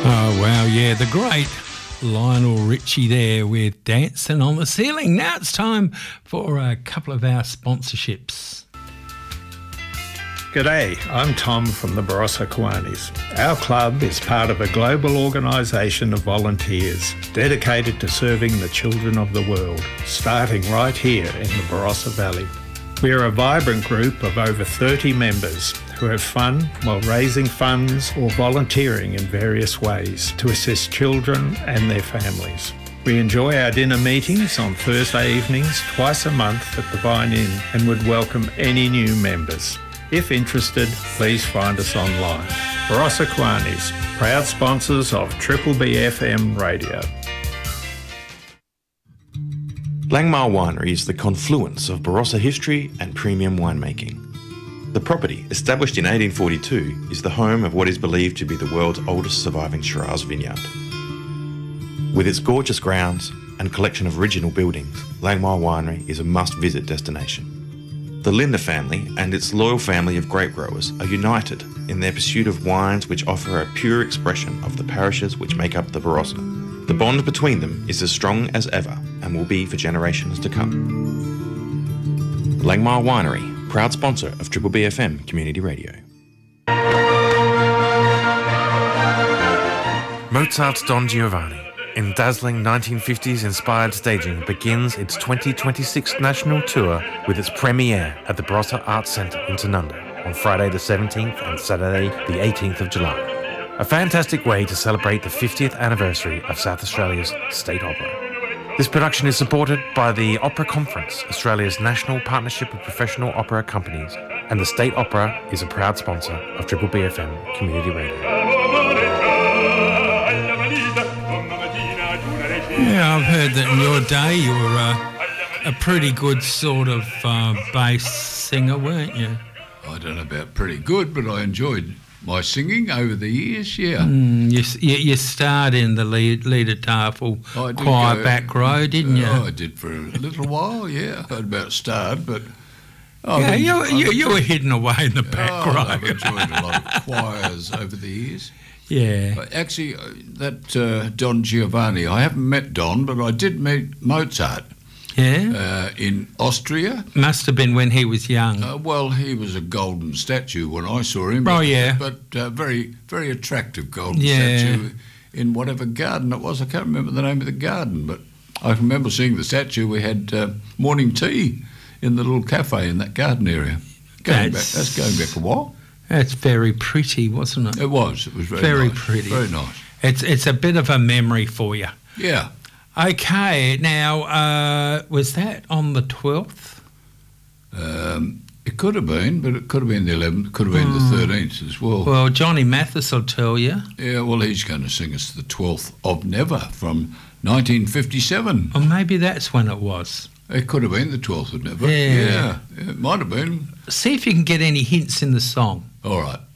Oh, wow, yeah, the great Lionel Richie there with Dancing on the Ceiling. Now it's time for a couple of our sponsorships. G'day, I'm Tom from the Barossa Kiwanis. Our club is part of a global organisation of volunteers dedicated to serving the children of the world, starting right here in the Barossa Valley. We are a vibrant group of over 30 members who have fun while raising funds or volunteering in various ways to assist children and their families. We enjoy our dinner meetings on Thursday evenings twice a month at the Vine Inn and would welcome any new members. If interested, please find us online. Barossa Kiwanis, proud sponsors of Triple B FM radio. Langmar Winery is the confluence of Barossa history and premium winemaking. The property, established in 1842, is the home of what is believed to be the world's oldest surviving Shiraz vineyard. With its gorgeous grounds and collection of original buildings, Langmar Winery is a must-visit destination. The Linder family and its loyal family of grape growers are united in their pursuit of wines which offer a pure expression of the parishes which make up the Barossa. The bond between them is as strong as ever and will be for generations to come. Langmar Winery, proud sponsor of Triple B FM Community Radio. Mozart's Don Giovanni, in dazzling 1950s-inspired staging, begins its 2026 national tour with its premiere at the Barossa Arts Centre in Tanunda on Friday the 17th and Saturday the 18th of July. A fantastic way to celebrate the 50th anniversary of South Australia's State Opera. This production is supported by the Opera Conference, Australia's national partnership of professional opera companies, and the State Opera is a proud sponsor of Triple B FM Community Radio. Yeah, I've heard that in your day you were a pretty good sort of bass singer, weren't you? I don't know about pretty good, but I enjoyed my singing over the years, yeah. You starred in the Leader Tafel choir back row, didn't you? I did for a little while, yeah. I'd about starred, but... you were hidden away in the back row. I've enjoyed a lot of choirs over the years. Yeah. Actually, that Don Giovanni, I haven't met Don, but I did meet Mozart. Yeah? In Austria. Must have been when he was young. Well, he was a golden statue when I saw him. Oh, yeah. But very, very attractive golden statue in whatever garden it was. I can't remember the name of the garden, but I remember seeing the statue. We had morning tea in the little cafe in that garden area. That's going back a while. That's very pretty, wasn't it? It was. It was very nice. Pretty. Very nice. It's a bit of a memory for you. Yeah. Okay, now, was that on the 12th? It could have been, but it could have been the 11th, it could have been the 13th as well. Well, Johnny Mathis will tell you. Yeah, well, he's going to sing us the 12th of Never from 1957. Or maybe that's when it was. It could have been the 12th of Never. Yeah. Yeah, it might have been. See if you can get any hints in the song. All right.